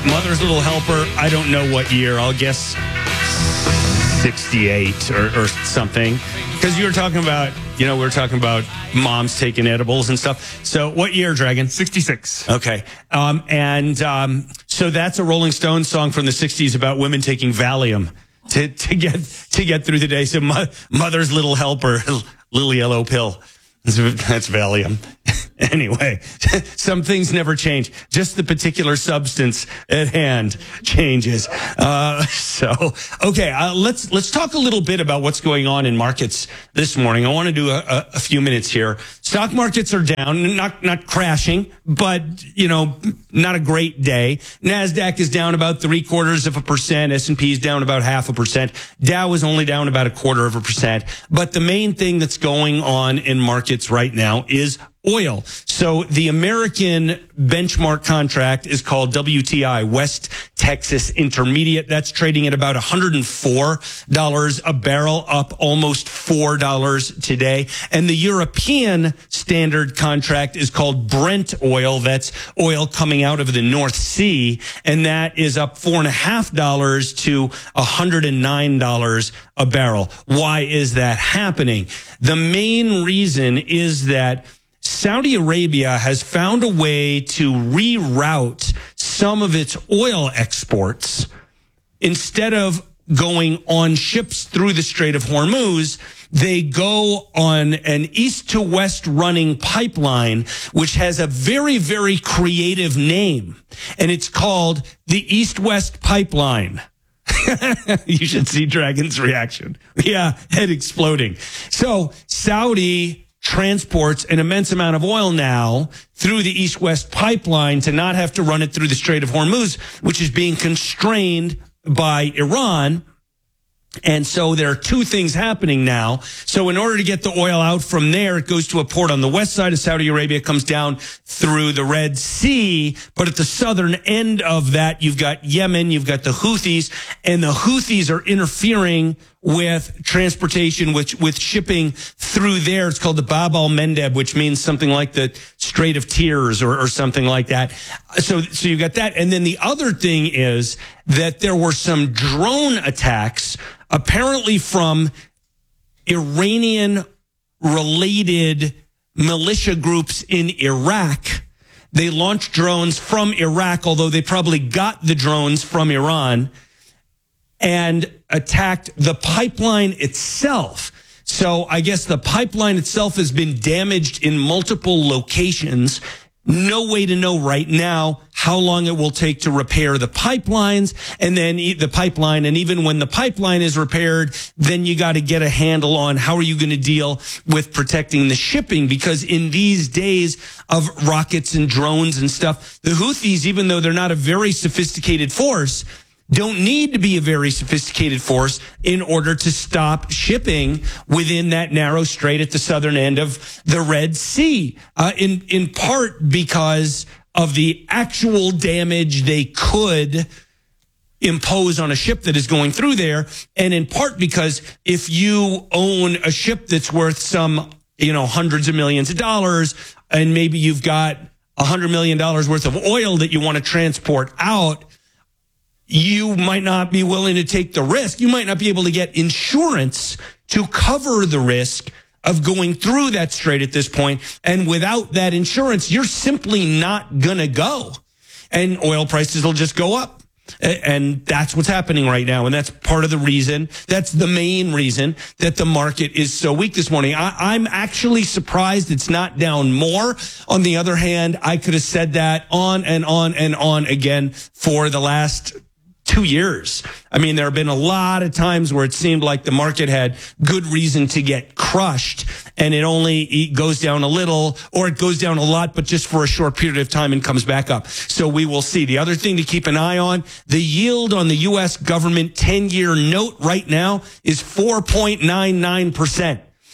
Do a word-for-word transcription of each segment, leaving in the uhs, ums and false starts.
Mother's Little Helper, I don't know what year. I'll guess sixty-eight or, or something. Because you were talking about, you know, we were talking about moms taking edibles and stuff. So what year, Dragon? sixty-six. Okay. Um, and um, so that's a Rolling Stones song from the sixties about women taking Valium to, to get to get through the day. So mo- Mother's Little Helper, little yellow pill. That's Valium. Anyway, some things never change. Just the particular substance at hand changes. Uh, so, okay, uh, let's let's talk a little bit about what's going on in markets this morning. I want to do a, a, a few minutes here. Stock markets are down, not not crashing, but you know, not a great day. Nasdaq is down about three quarters of a percent. S and P is down about half a percent. Dow is only down about a quarter of a percent. But the main thing that's going on in markets right now is oil. So the American benchmark contract is called W T I, West Texas Intermediate. That's trading at about one hundred four dollars a barrel, up almost four dollars today. And the European standard contract is called Brent oil. That's oil coming out of the North Sea. And that is up four and a half dollars to one hundred nine dollars a barrel. Why is that happening? The main reason is that Saudi Arabia has found a way to reroute some of its oil exports. Instead of going on ships through the Strait of Hormuz, they go on an east to west running pipeline, which has a very, very creative name. And it's called the East-West Pipeline. You should see Dragon's reaction. Yeah, head exploding. So Saudi transports an immense amount of oil now through the East-West Pipeline to not have to run it through the Strait of Hormuz, which is being constrained by Iran. And so there are two things happening now. So in order to get the oil out from there, it goes to a port on the west side of Saudi Arabia, comes down through the Red Sea. But at the southern end of that, you've got Yemen, you've got the Houthis, and the Houthis are interfering with transportation, which with shipping through there. It's called the Bab al-Mandeb, which means something like the Strait of Tears or, or something like that. So, so you've got that. And then the other thing is that there were some drone attacks, apparently from Iranian related militia groups in Iraq. They launched drones from Iraq, although they probably got the drones from Iran, and attacked the pipeline itself. So I guess the pipeline itself has been damaged in multiple locations. No way to know right now how long it will take to repair the pipelines and then the pipeline. And even when the pipeline is repaired, then you got to get a handle on how are you going to deal with protecting the shipping? Because in these days of rockets and drones and stuff, the Houthis, even though they're not a very sophisticated force, don't need to be a very sophisticated force in order to stop shipping within that narrow strait at the southern end of the Red Sea, uh, in, in part because of the actual damage they could impose on a ship that is going through there, and in part because if you own a ship that's worth some, you know, hundreds of millions of dollars, and maybe you've got a hundred million dollars worth of oil that you want to transport out, you might not be willing to take the risk. You might not be able to get insurance to cover the risk of going through that strait at this point. And without that insurance, you're simply not going to go. And oil prices will just go up. And that's what's happening right now. And that's part of the reason, that's the main reason that the market is so weak this morning. I, I'm actually surprised it's not down more. On the other hand, I could have said that on and on and on again for the last two years. I mean, there have been a lot of times where it seemed like the market had good reason to get crushed, and it only it goes down a little, or it goes down a lot, but just for a short period of time and comes back up. So we will see. The other thing to keep an eye on, the yield on the U S government ten-year note right now is four point nine nine percent.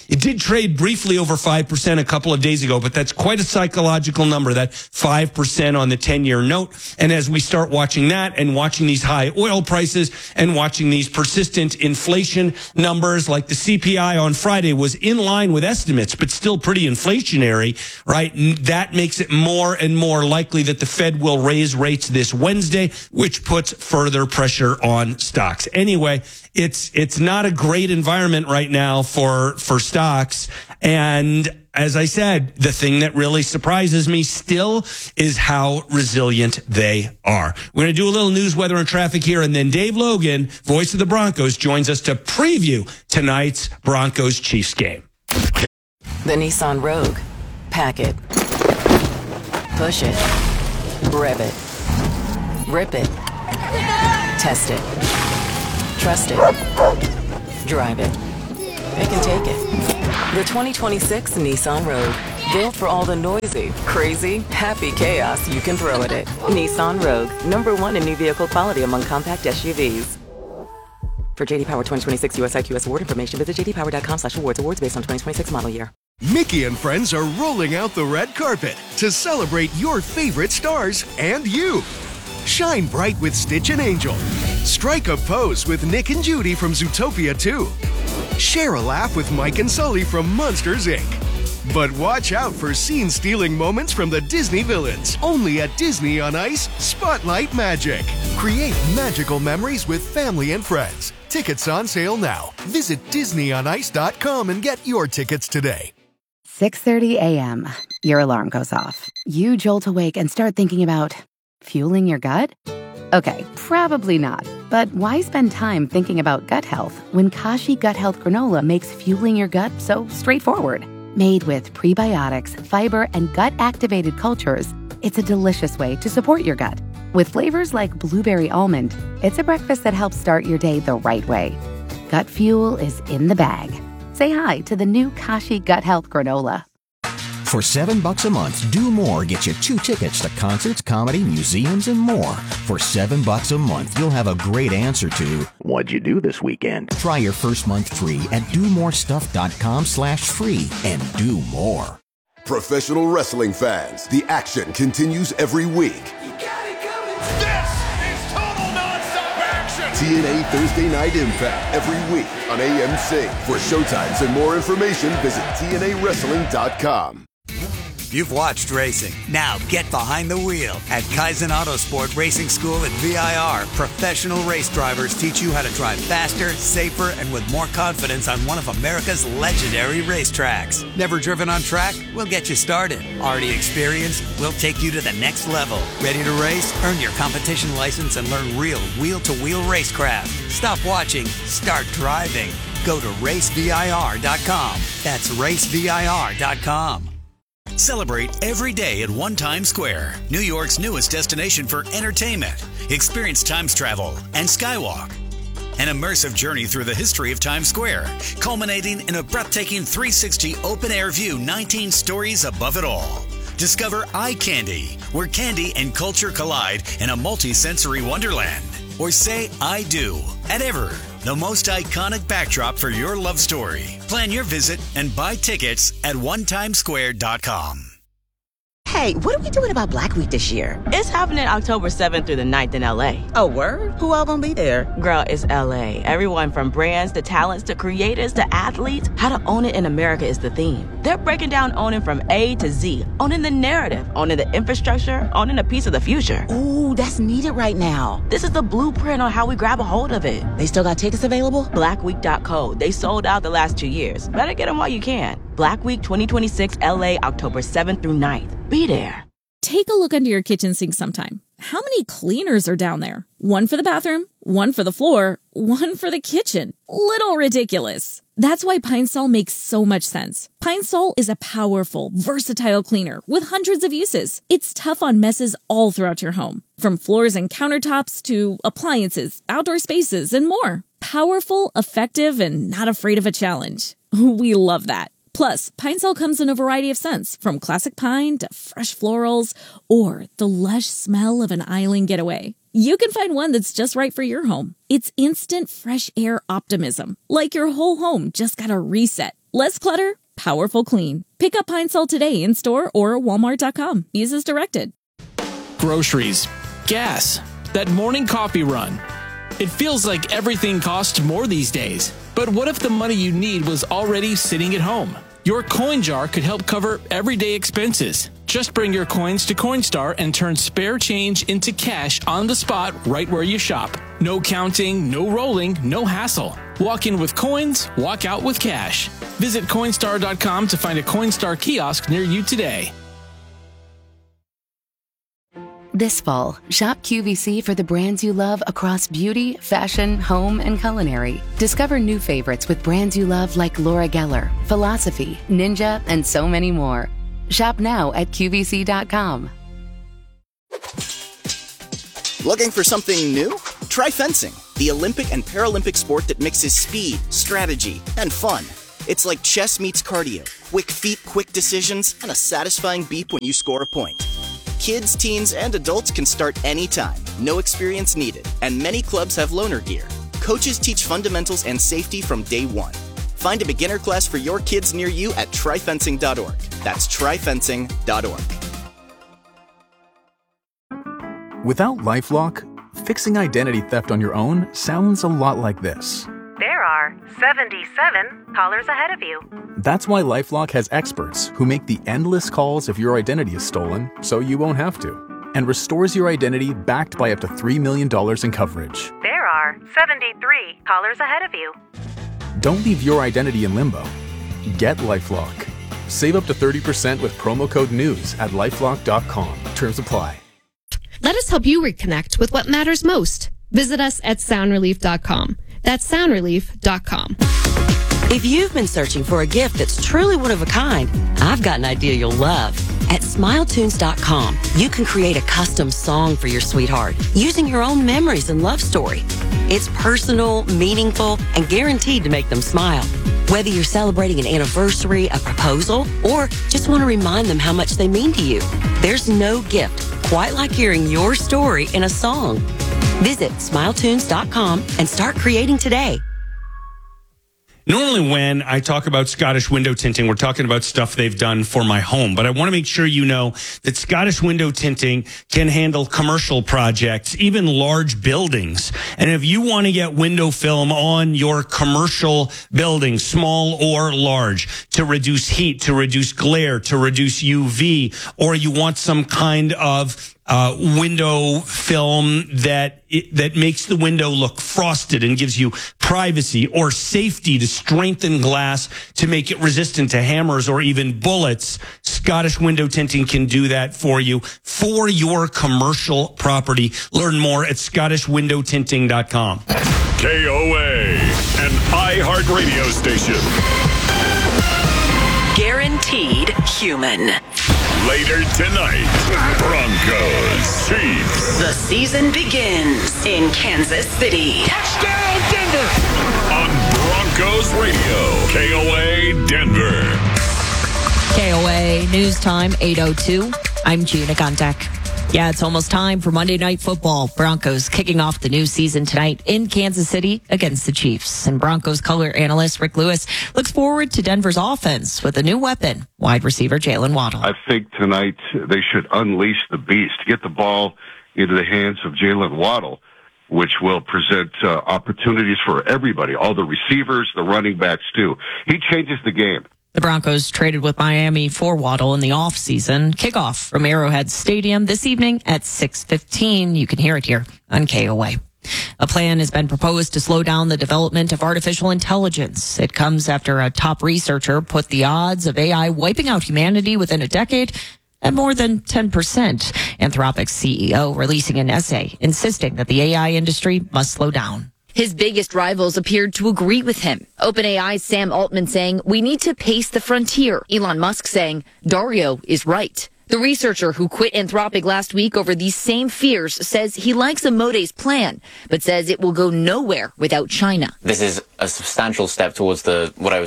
It did trade briefly over five percent a couple of days ago, but that's quite a psychological number, that five percent on the ten-year note. And as we start watching that and watching these high oil prices and watching these persistent inflation numbers, like the C P I on Friday was in line with estimates, but still pretty inflationary, right? That makes it more and more likely that the Fed will raise rates this Wednesday, which puts further pressure on stocks. Anyway, it's it's not a great environment right now for for stocks. And as I said, the thing that really surprises me still is how resilient they are. We're going to do a little news, weather, and traffic here, and then Dave Logan, voice of the Broncos, joins us to preview tonight's Broncos-Chiefs game. The Nissan Rogue. Pack it. Push it. Rev it. Rip it. Test it. Trust it. Drive it. It can take it. The twenty twenty-six Nissan Rogue. Built for all the noisy, crazy, happy chaos you can throw at it. Nissan Rogue. Number one in new vehicle quality among compact S U Vs. For J D Power twenty twenty-six U S I Q S award information, visit j d power dot com slash awards. Awards based on twenty twenty-six model year. Mickey and friends are rolling out the red carpet to celebrate your favorite stars and you. Shine bright with Stitch and Angel. Strike a pose with Nick and Judy from Zootopia two. Share a laugh with Mike and Sully from Monsters, Incorporated. But watch out for scene-stealing moments from the Disney villains. Only at Disney on Ice, Spotlight Magic. Create magical memories with family and friends. Tickets on sale now. Visit disney on ice dot com and get your tickets today. six thirty a.m. Your alarm goes off. You jolt awake and start thinking about fueling your gut? Okay, probably not. But why spend time thinking about gut health when Kashi Gut Health Granola makes fueling your gut so straightforward? Made with prebiotics, fiber, and gut-activated cultures, it's a delicious way to support your gut. With flavors like blueberry almond, it's a breakfast that helps start your day the right way. Gut fuel is in the bag. Say hi to the new Kashi Gut Health Granola. For seven bucks a month, Do More gets you two tickets to concerts, comedy, museums, and more. For seven bucks a month, you'll have a great answer to, what'd you do this weekend? Try your first month free at do more stuff dot com slash free and do more. Professional wrestling fans, the action continues every week. You got it coming. This is total nonstop action. T N A Thursday Night Impact every week on A M C. For showtimes and more information, visit T N A wrestling dot com. You've watched racing. Now get behind the wheel. At Kaizen Autosport Racing School at V I R, professional race drivers teach you how to drive faster, safer, and with more confidence on one of America's legendary racetracks. Never driven on track? We'll get you started. Already experienced? We'll take you to the next level. Ready to race? Earn your competition license and learn real wheel-to-wheel racecraft. Stop watching. Start driving. Go to race V I R dot com. That's race V I R dot com. Celebrate every day at One Times Square, New York's newest destination for entertainment. Experience Times Travel and Skywalk. An immersive journey through the history of Times Square, culminating in a breathtaking three sixty open-air view nineteen stories above it all. Discover Eye Candy, where candy and culture collide in a multi-sensory wonderland. Or say I do at Ever, the most iconic backdrop for your love story. Plan your visit and buy tickets at one times square dot com. Hey, what are we doing about Black Week this year? It's happening October seventh through the ninth in L A. Oh, word? Who all gonna be there? Girl, it's L A. Everyone from brands to talents to creators to athletes. How to own it in America is the theme. They're breaking down owning from A to Z. Owning the narrative, owning the infrastructure, owning a piece of the future. Ooh, that's needed right now. This is the blueprint on how we grab a hold of it. They still got tickets available? black week dot co. They sold out the last two years. Better get them while you can. Black Week twenty twenty-six L A, October seventh through ninth. Be there. Take a look under your kitchen sink sometime. How many cleaners are down there? One for the bathroom, one for the floor, one for the kitchen. Little ridiculous. That's why Pine Sol makes so much sense. Pine Sol is a powerful, versatile cleaner with hundreds of uses. It's tough on messes all throughout your home, from floors and countertops to appliances, outdoor spaces, and more. Powerful, effective, and not afraid of a challenge. We love that. Plus, Pine Sol comes in a variety of scents, from classic pine to fresh florals or the lush smell of an island getaway. You can find one that's just right for your home. It's instant fresh air optimism, like your whole home just got a reset. Less clutter, powerful clean. Pick up Pine Sol today in store or walmart dot com. Use as directed. Groceries, gas, that morning coffee run. It feels like everything costs more these days. But what if the money you need was already sitting at home? Your coin jar could help cover everyday expenses. Just bring your coins to Coinstar and turn spare change into cash on the spot right where you shop. No counting, no rolling, no hassle. Walk in with coins, walk out with cash. Visit Coinstar dot com to find a Coinstar kiosk near you today. This fall, shop Q V C for the brands you love across beauty, fashion, home, and culinary. Discover new favorites with brands you love like Laura Geller, Philosophy, Ninja, and so many more. Shop now at Q V C dot com. Looking for something new? Try fencing, the Olympic and Paralympic sport that mixes speed, strategy, and fun. It's like chess meets cardio, quick feet, quick decisions, and a satisfying beep when you score a point. Kids, teens, and adults can start anytime. No experience needed. And many clubs have loaner gear. Coaches teach fundamentals and safety from day one. Find a beginner class for your kids near you at try fencing dot org. That's try fencing dot org. Without LifeLock, fixing identity theft on your own sounds a lot like this. There are seventy-seven callers ahead of you. That's why LifeLock has experts who make the endless calls if your identity is stolen, so you won't have to, and restores your identity backed by up to three million dollars in coverage. There are seventy-three callers ahead of you. Don't leave your identity in limbo. Get LifeLock. Save up to thirty percent with promo code NEWS at lifelock dot com. Terms apply. Let us help you reconnect with what matters most. Visit us at sound relief dot com. That's sound relief dot com. If you've been searching for a gift that's truly one of a kind, I've got an idea you'll love. At smile tunes dot com, you can create a custom song for your sweetheart using your own memories and love story. It's personal, meaningful, and guaranteed to make them smile. Whether you're celebrating an anniversary, a proposal, or just want to remind them how much they mean to you, there's no gift quite like hearing your story in a song. Visit smile tunes dot com and start creating today. Normally when I talk about Scottish window tinting, we're talking about stuff they've done for my home. But I want to make sure you know that Scottish window tinting can handle commercial projects, even large buildings. And if you want to get window film on your commercial building, small or large, to reduce heat, to reduce glare, to reduce U V, or you want some kind of Uh, window film that it, that makes the window look frosted and gives you privacy or safety to strengthen glass to make it resistant to hammers or even bullets, Scottish Window Tinting can do that for you for your commercial property. Learn more at scottish window tinting dot com. K O A, an iHeartRadio station. Guaranteed human. Later tonight, Broncos, Chiefs. The season begins in Kansas City. Touchdown, Denver! On Broncos Radio, K O A Denver. K O A News Time, eight oh two. I'm Gina Guntek. Yeah, it's almost time for Monday Night Football. Broncos kicking off the new season tonight in Kansas City against the Chiefs. And Broncos color analyst Rick Lewis looks forward to Denver's offense with a new weapon, wide receiver Jalen Waddle. I think tonight they should unleash the beast, get the ball into the hands of Jalen Waddle, which will present uh, opportunities for everybody, all the receivers, the running backs too. He changes the game. The Broncos traded with Miami for Waddle in the offseason. Kickoff from Arrowhead Stadium this evening at six fifteen. You can hear it here on K O A. A plan has been proposed to slow down the development of artificial intelligence. It comes after a top researcher put the odds of A I wiping out humanity within a decade at more than ten percent. Anthropic's C E O releasing an essay insisting that the A I industry must slow down. His biggest rivals appeared to agree with him. OpenAI's Sam Altman saying, we need to pace the frontier. Elon Musk saying, Dario is right. The researcher who quit Anthropic last week over these same fears says he likes Amode's plan, but says it will go nowhere without China. This is a substantial step towards the what I was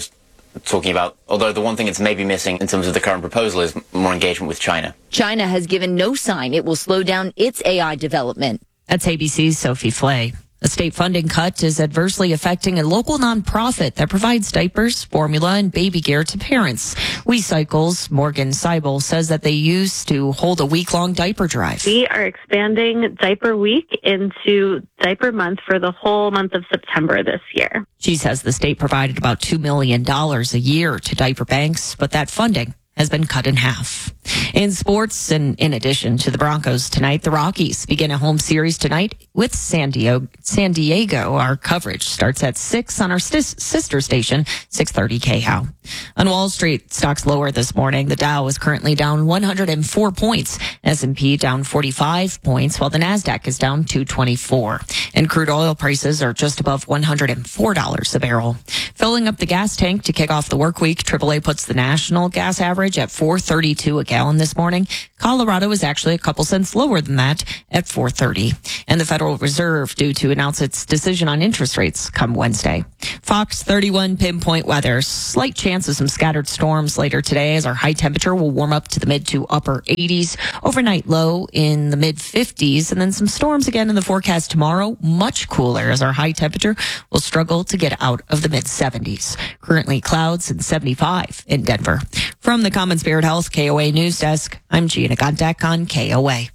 talking about, although the one thing it's maybe missing in terms of the current proposal is more engagement with China. China has given no sign it will slow down its A I development. That's A B C's Sophie Flay. A state funding cut is adversely affecting a local nonprofit that provides diapers, formula, and baby gear to parents. WeCycle's Morgan Seibel says that they used to hold a week-long diaper drive. We are expanding Diaper Week into Diaper Month for the whole month of September this year. She says the state provided about two million dollars a year to diaper banks, but that funding has been cut in half. In sports, and in addition to the Broncos tonight, the Rockies begin a home series tonight with San Diego. San Diego. Our coverage starts at six on our sis- sister station, six thirty K H O W. On Wall Street, stocks lower this morning. The Dow is currently down one hundred four points. S and P down forty-five points, while the Nasdaq is down two twenty-four. And crude oil prices are just above one hundred four dollars a barrel. Filling up the gas tank to kick off the work week, triple A puts the national gas average at four thirty-two a gallon this morning. Colorado is actually a couple cents lower than that at four thirty. And the Federal Reserve due to announce its decision on interest rates come Wednesday. Fox thirty-one pinpoint weather. Slight chance of some scattered storms later today as our high temperature will warm up to the mid to upper eighties. Overnight low in the mid fifties. And then some storms again in the forecast tomorrow. Much cooler as our high temperature will struggle to get out of the mid seventies. Currently clouds and seventy-five in Denver. From the Common Spirit Health K O A News Desk, I'm Gina Gondek on K O A.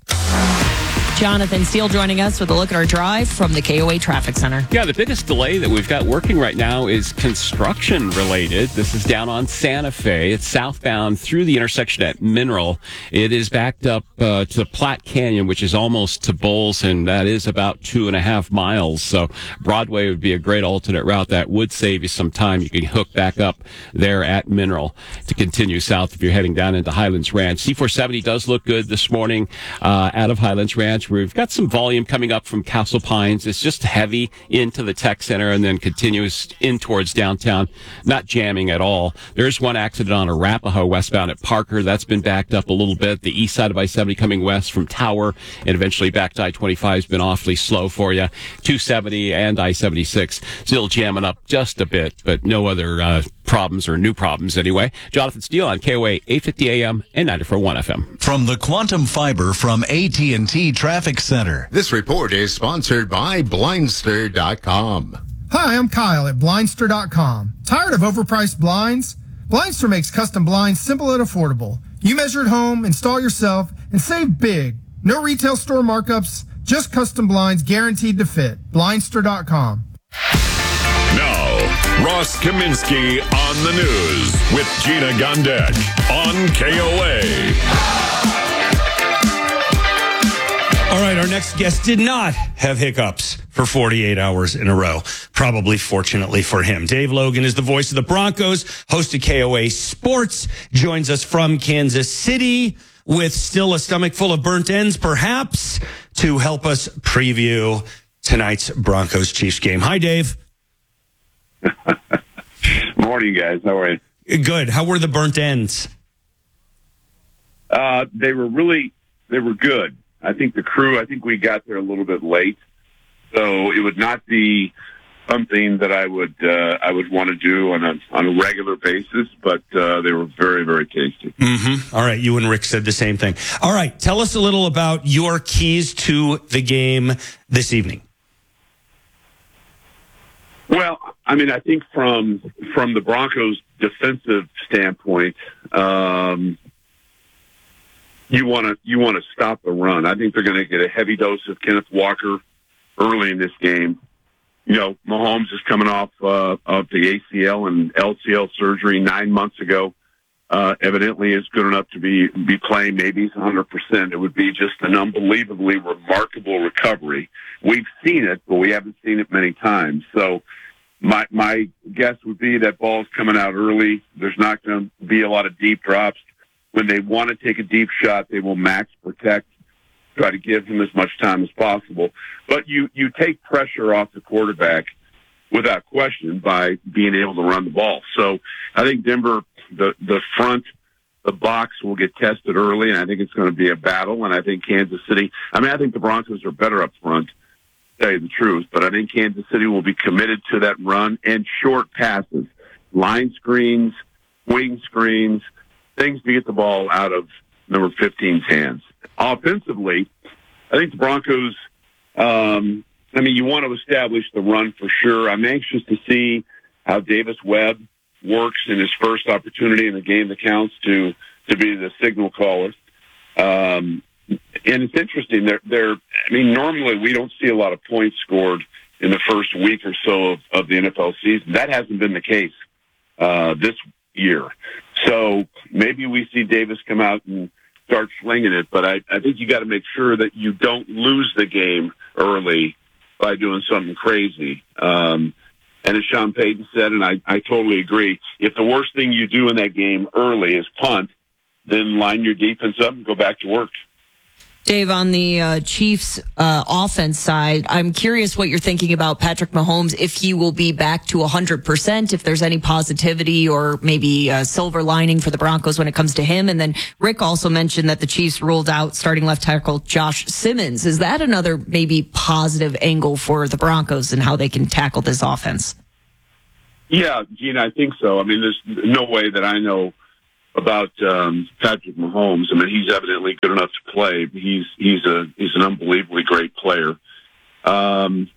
Jonathan Steele joining us with a look at our drive from the K O A Traffic Center. Yeah, the biggest delay that we've got working right now is construction related. This is down on Santa Fe. It's southbound through the intersection at Mineral. It is backed up uh, to the Platte Canyon, which is almost to Bowles, and that is about two and a half miles. So Broadway would be a great alternate route. That would save you some time. You can hook back up there at Mineral to continue south if you're heading down into Highlands Ranch. C four seventy does look good this morning uh, out of Highlands Ranch. We've got some volume coming up from Castle Pines. It's just heavy into the tech center and then continues in towards downtown, not jamming at all. There's one accident on Arapahoe westbound at Parker. That's been backed up a little bit. The east side of I seventy coming west from Tower and eventually back to I twenty-five has been awfully slow for you. two seventy and I seventy-six still jamming up just a bit, but no other uh, problems or new problems anyway. Jonathan Steele on K O A eight fifty A M and ninety-four point one F M. From the Quantum Fiber from A T and T Traffic Center. This report is sponsored by Blindster dot com. Hi, I'm Kyle at Blindster dot com. Tired of overpriced blinds? Blindster makes custom blinds simple and affordable. You measure at home, install yourself, and save big. No retail store markups, just custom blinds guaranteed to fit. Blindster dot com. Now, Ross Kaminsky on the news with Gina Gondek on K O A. All right, our next guest did not have hiccups for forty-eight hours in a row. Probably fortunately for him. Dave Logan is the voice of the Broncos, host of K O A Sports, joins us from Kansas City with still a stomach full of burnt ends, perhaps, to help us preview tonight's Broncos-Chiefs game. Hi, Dave. Morning, guys. How are you? Good. How were the burnt ends? Uh, they were really, they were good. I think the crew, I think we got there a little bit late, so it would not be something that I would uh, I would want to do on a on a regular basis, but uh, they were very, very tasty. Mm-hmm. All right, you and Rick said the same thing. All right, tell us a little about your keys to the game this evening. Well, I mean, I think from from the Broncos' defensive standpoint, um, you want to you want to stop the run. I think they're going to get a heavy dose of Kenneth Walker early in this game. You know, Mahomes is coming off uh, of the A C L and L C L surgery nine months ago. Uh, evidently, is good enough to be be playing. Maybe he's one hundred percent. It would be just an unbelievably remarkable recovery. We've seen it, but we haven't seen it many times. So my my guess would be that ball's coming out early. There's not going to be a lot of deep drops. When they want to take a deep shot, they will max protect, try to give him as much time as possible. But you, you take pressure off the quarterback without question by being able to run the ball. So I think Denver, the, the front, the box will get tested early, and I think it's going to be a battle. And I think Kansas City, I mean, I think the Broncos are better up front, to tell you the truth, but I think Kansas City will be committed to that run and short passes. line screens, wing screens, things to get the ball out of number fifteen's hands. Offensively, I think the Broncos, um, I mean, you want to establish the run for sure. I'm anxious to see how Davis Webb works in his first opportunity in the game that counts to, to be the signal caller. Um, and it's interesting. They're, they're, I mean, normally we don't see a lot of points scored in the first week or so of, of the N F L season. That hasn't been the case uh, this year. So maybe we see Davis come out and start slinging it, but I, I think you got to make sure that you don't lose the game early by doing something crazy. Um, and as Sean Payton said, and I, I totally agree, if the worst thing you do in that game early is punt, then line your defense up and go back to work. Dave, on the uh, Chiefs uh, offense side, I'm curious what you're thinking about Patrick Mahomes, if he will be back to one hundred percent, if there's any positivity or maybe a silver lining for the Broncos when it comes to him. And then Rick also mentioned that the Chiefs ruled out starting left tackle Josh Simmons. Is that another maybe positive angle for the Broncos and how they can tackle this offense? Yeah, Gina, I think so. I mean, there's no way that I know about um, Patrick Mahomes. I mean, he's evidently good enough to play. He's he's a he's an unbelievably great player. Um,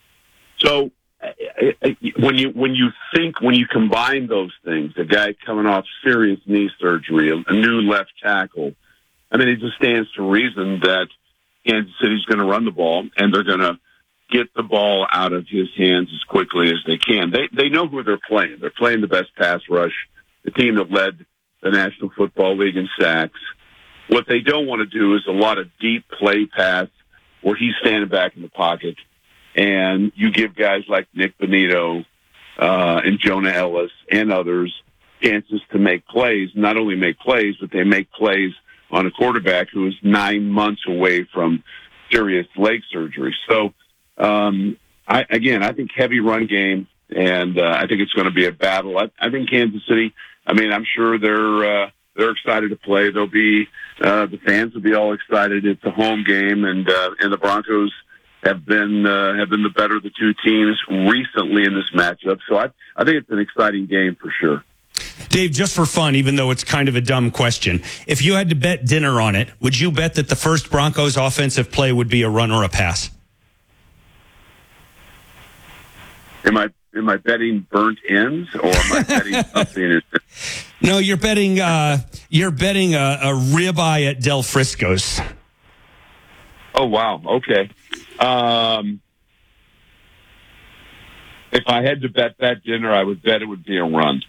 so I, I, when you when you think when you combine those things, a guy coming off serious knee surgery, a, a new left tackle, I mean, it just stands to reason that Kansas City's going to run the ball and they're going to get the ball out of his hands as quickly as they can. They they know who they're playing. They're playing the best pass rush, the team that led the National Football League in sacks. What they don't want to do is a lot of deep play pass where he's standing back in the pocket, and you give guys like Nick Bonito uh, and Jonah Ellis and others chances to make plays. Not only make plays, but they make plays on a quarterback who is nine months away from serious leg surgery. So, um, I, again, I think heavy run game, and uh, I think it's going to be a battle. I, I think Kansas City, I mean, I'm sure they're uh, they're excited to play. They'll be uh, the fans will be all excited. It's a home game, and uh, and the Broncos have been uh, have been the better of the two teams recently in this matchup. So I I think it's an exciting game for sure. Dave, just for fun, even though it's kind of a dumb question, if you had to bet dinner on it, would you bet that the first Broncos offensive play would be a run or a pass? Am I am I betting burnt ends, or am I betting something? No, you're betting uh, you're betting a, a ribeye at Del Frisco's. Oh wow! Okay. Um, if I had to bet that dinner, I would bet it would be a run.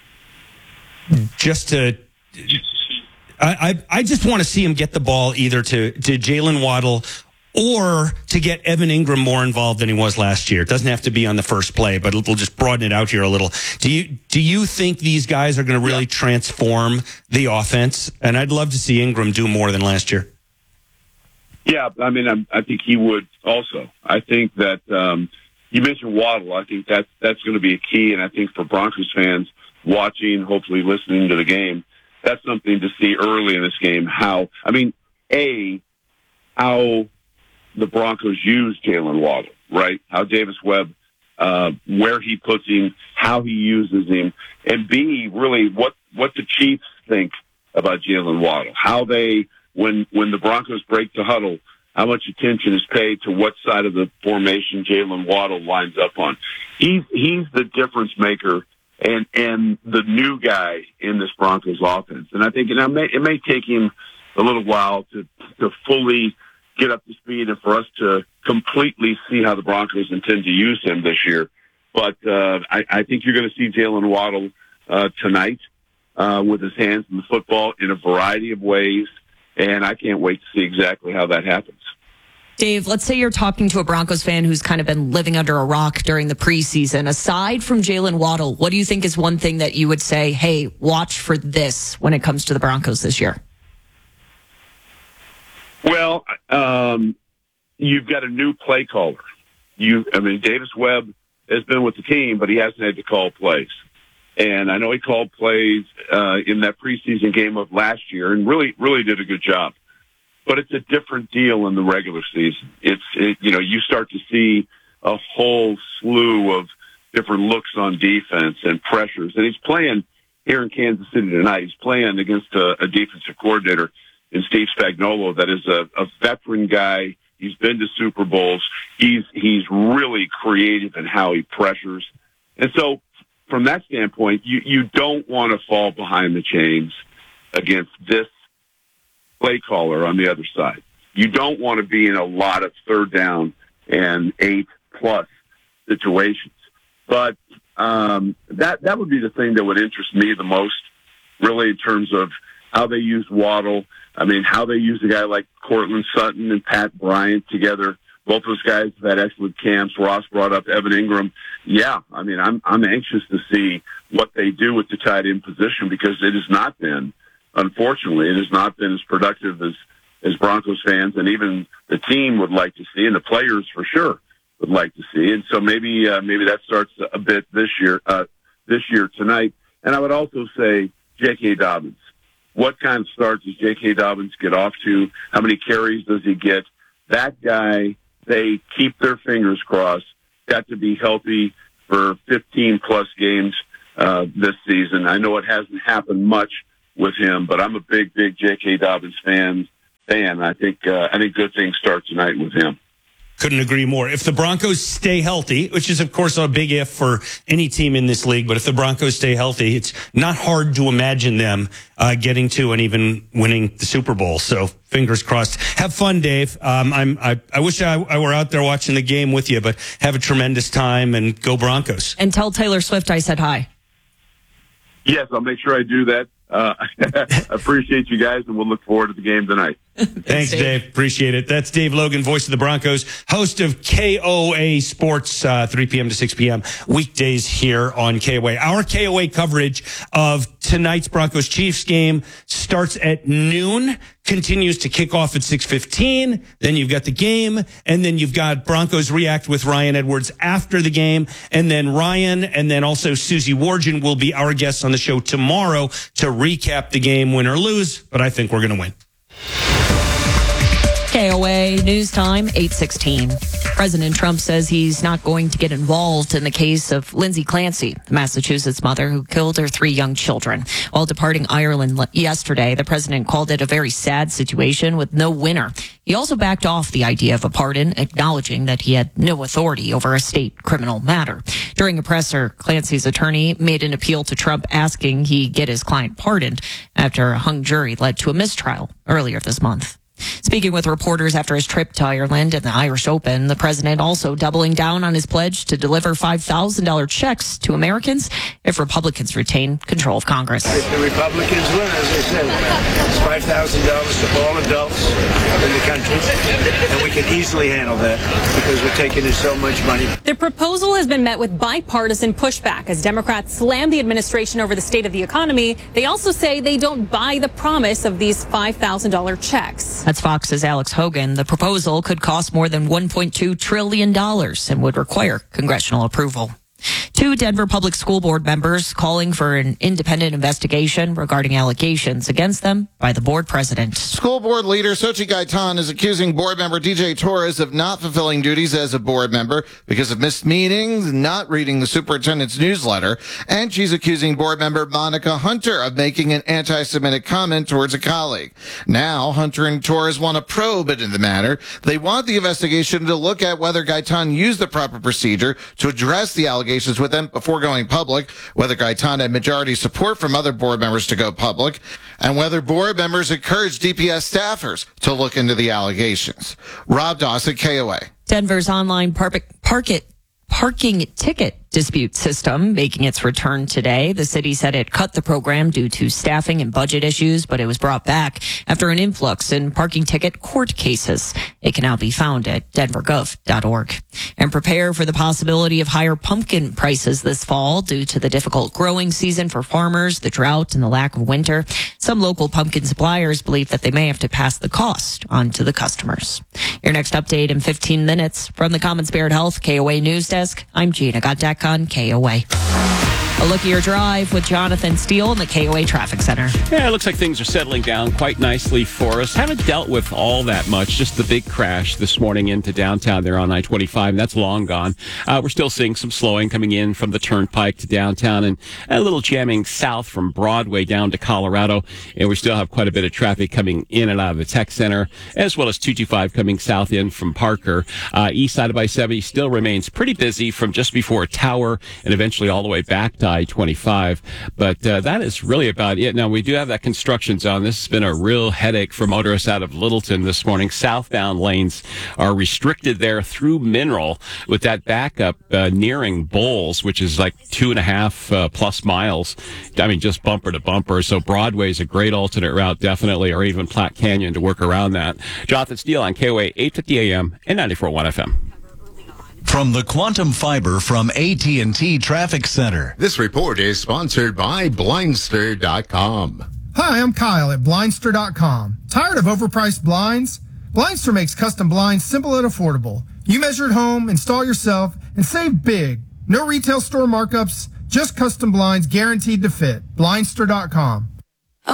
Just to, I I, I just want to see him get the ball either to to Jalen Waddle or to get Evan Ingram more involved than he was last year. It doesn't have to be on the first play, but we'll just broaden it out here a little. Do you do you think these guys are going to really yeah. transform the offense? And I'd love to see Ingram do more than last year. Yeah, I mean, I, I think he would also. I think that um, you mentioned Waddle. I think that's that's going to be a key, and I think for Broncos fans watching, hopefully listening to the game, that's something to see early in this game. How I mean, a how the Broncos use Jalen Waddle, right? How Davis Webb, uh, where he puts him, how he uses him, and B, really what, what the Chiefs think about Jalen Waddle. How they, when, when the Broncos break the huddle, how much attention is paid to what side of the formation Jalen Waddle lines up on. He's, he's the difference maker and, and the new guy in this Broncos offense. And I think it may, it may take him a little while to, to fully get up to speed and for us to completely see how the Broncos intend to use him this year. But uh, I, I think you're going to see Jalen Waddle uh, tonight uh, with his hands in the football in a variety of ways, and I can't wait to see exactly how that happens. Dave, let's say you're talking to a Broncos fan who's kind of been living under a rock during the preseason. Aside from Jalen Waddle, what do you think is one thing that you would say, hey, watch for this when it comes to the Broncos this year? Well, um, you've got a new play caller. You, I mean, Davis Webb has been with the team, but he hasn't had to call plays. And I know he called plays uh, in that preseason game of last year, and really, really did a good job. But it's a different deal in the regular season. It's, it, you know, you start to see a whole slew of different looks on defense and pressures. And he's playing here in Kansas City tonight. He's playing against a, a defensive coordinator in Steve Spagnuolo that is a, a veteran guy. He's been to Super Bowls. He's he's really creative in how he pressures. And so from that standpoint, you, you don't want to fall behind the chains against this play caller on the other side. You don't want to be in a lot of third down and eight plus situations. But um, that that would be the thing that would interest me the most, really, in terms of how they use Waddle. I mean, how they use a guy like Cortland Sutton and Pat Bryant together. Both those guys have had excellent camps. Ross brought up Evan Ingram. Yeah, I mean, I'm I'm anxious to see what they do with the tight end position, because it has not been, unfortunately, it has not been as productive as, as Broncos fans and even the team would like to see, and the players for sure would like to see. And so maybe uh, maybe that starts a bit this year, uh, this year tonight. And I would also say J K. Dobbins. What kind of start does J K. Dobbins get off to? How many carries does he get? That guy, they keep their fingers crossed, got to be healthy for fifteen plus games uh, this season. I know it hasn't happened much with him, but I'm a big, big J K. Dobbins fan. Fan, I think uh, I think good things start tonight with him. Couldn't agree more. If the Broncos stay healthy, which is, of course, a big if for any team in this league, but if the Broncos stay healthy, it's not hard to imagine them uh, getting to and even winning the Super Bowl. So fingers crossed. Have fun, Dave. Um, I'm, I, I wish I, I were out there watching the game with you, but have a tremendous time and go Broncos. And tell Taylor Swift I said hi. Yes, I'll make sure I do that. Uh, appreciate you guys, and we'll look forward to the game tonight. Thanks, Dave. Appreciate it. That's Dave Logan, voice of the Broncos, host of K O A Sports, uh, three p.m. to six p.m. weekdays here on K O A. Our K O A coverage of tonight's Broncos-Chiefs game starts at noon, continues to kick off at six fifteen. Then you've got the game, and then you've got Broncos React with Ryan Edwards after the game. And then Ryan and then also Susie Wargin will be our guests on the show tomorrow to recap the game, win or lose. But I think we're going to win. K O A News Time, eight sixteen. President Trump says he's not going to get involved in the case of Lindsay Clancy, the Massachusetts mother who killed her three young children. While departing Ireland yesterday, the president called it a very sad situation with no winner. He also backed off the idea of a pardon, acknowledging that he had no authority over a state criminal matter. During a presser, Clancy's attorney made an appeal to Trump asking he get his client pardoned after a hung jury led to a mistrial earlier this month. Speaking with reporters after his trip to Ireland and the Irish Open, the president also doubling down on his pledge to deliver five thousand dollars checks to Americans if Republicans retain control of Congress. If the Republicans win, as I said, it's five thousand dollars to all adults in the country, and we can easily handle that because we're taking in so much money. The proposal has been met with bipartisan pushback as Democrats slam the administration over the state of the economy. They also say they don't buy the promise of these five thousand dollars checks. That's Fox's Alex Hogan. The proposal could cost more than one point two trillion dollars and would require congressional approval. Two Denver Public School Board members calling for an independent investigation regarding allegations against them by the board president. School board leader Xochitl Gaitan is accusing board member D J Torres of not fulfilling duties as a board member because of missed meetings, not reading the superintendent's newsletter, and she's accusing board member Monica Hunter of making an anti-Semitic comment towards a colleague. Now, Hunter and Torres want to probe into the matter. They want the investigation to look at whether Gaitan used the proper procedure to address the allegations with them before going public, whether Gaitan had majority support from other board members to go public, and whether board members encouraged D P S staffers to look into the allegations. Rob Dawson, K O A. Denver's online park, park it, parking ticket dispute system making its return today. The city said it cut the program due to staffing and budget issues, but it was brought back after an influx in parking ticket court cases. It can now be found at denver gov dot org. And prepare for the possibility of higher pumpkin prices this fall due to the difficult growing season for farmers, the drought, and the lack of winter. Some local pumpkin suppliers believe that they may have to pass the cost on to the customers. Your next update in fifteen minutes from the Common Spirit Health K O A News Desk. I'm Gina Goddeck on K O A. A look at your drive with Jonathan Steele in the K O A Traffic Center. Yeah, it looks like things are settling down quite nicely for us. Haven't dealt with all that much, just the big crash this morning into downtown there on I twenty-five, and that's long gone. Uh, we're still seeing some slowing coming in from the Turnpike to downtown, and a little jamming south from Broadway down to Colorado. And we still have quite a bit of traffic coming in and out of the Tech Center, as well as two twenty-five coming south in from Parker. Uh, east side of I seventy still remains pretty busy from just before Tower and eventually all the way back to I twenty-five. But uh, that is really about it. Now, we do have that construction zone. This has been a real headache for motorists out of Littleton this morning. Southbound lanes are restricted there through Mineral with that backup uh, nearing Bowles, which is like two and a half uh, plus miles. I mean, just bumper to bumper. So Broadway is a great alternate route, definitely, or even Platte Canyon to work around that. Jonathan Steele on K O A eight fifty A M and ninety-four point one F M. From the Quantum Fiber from A T and T Traffic Center. This report is sponsored by Blindster dot com. Hi, I'm Kyle at Blindster dot com. Tired of overpriced blinds? Blindster makes custom blinds simple and affordable. You measure at home, install yourself, and save big. No retail store markups, just custom blinds guaranteed to fit. Blindster dot com.